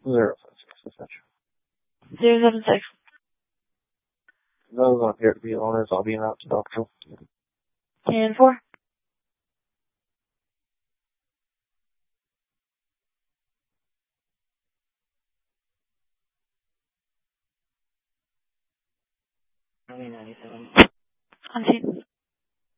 056, 076. Those don't appear to be owners. I'll be out to doctor. 10-4. On scene.